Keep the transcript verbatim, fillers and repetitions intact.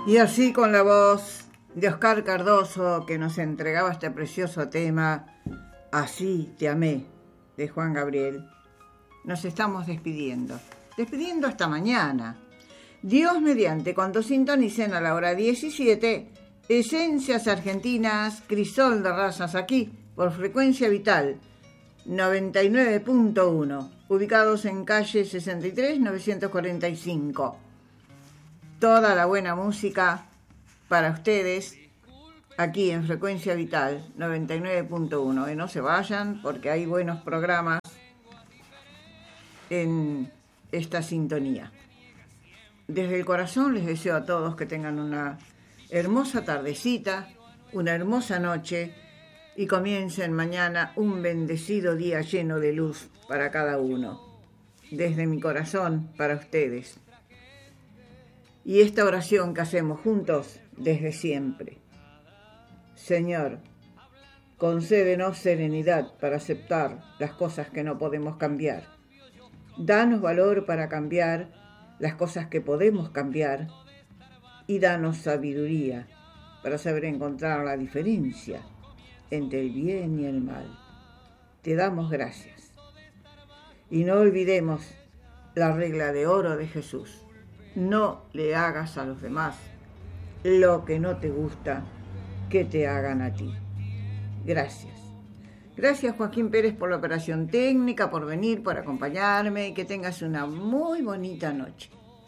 Y así con la voz de Oscar Cardoso, que nos entregaba este precioso tema, Así te amé, de Juan Gabriel, nos estamos despidiendo. Despidiendo hasta mañana. Dios mediante, cuando sintonicen a la hora diecisiete, Esencias Argentinas, Crisol de Razas, aquí, por Frecuencia Vital, noventa y nueve punto uno, ubicados en calle sesenta y tres, novecientos cuarenta y cinco. Toda la buena música para ustedes, aquí en Frecuencia Vital, noventa y nueve punto uno. Y no se vayan, porque hay buenos programas en esta sintonía. Desde el corazón les deseo a todos que tengan una hermosa tardecita, una hermosa noche y comiencen mañana un bendecido día lleno de luz para cada uno. Desde mi corazón para ustedes. Y esta oración que hacemos juntos desde siempre. Señor, concédenos serenidad para aceptar las cosas que no podemos cambiar. Danos valor para cambiar las cosas que podemos cambiar y danos sabiduría para saber encontrar la diferencia entre el bien y el mal. Te damos gracias. Y no olvidemos la regla de oro de Jesús. No le hagas a los demás lo que no te gusta que te hagan a ti. Gracias. Gracias, Joaquín Pérez, por la operación técnica, por venir, por acompañarme y que tengas una muy bonita noche.